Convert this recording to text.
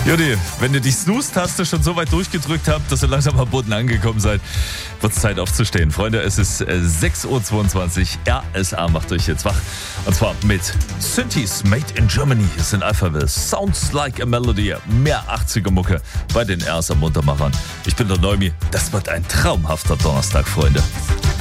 Judy, wenn ihr die Snooze-Taste schon so weit durchgedrückt habt, dass ihr langsam am Boden angekommen seid, wird es Zeit aufzustehen. Freunde, es ist 6.22 Uhr. RSA macht euch jetzt wach. Und zwar mit Synthes Made in Germany. Es sind Alphaville. Sounds like a Melody. Mehr 80er-Mucke bei den RSA Muntermachern. Ich bin der Neumi. Das wird ein traumhafter Donnerstag, Freunde.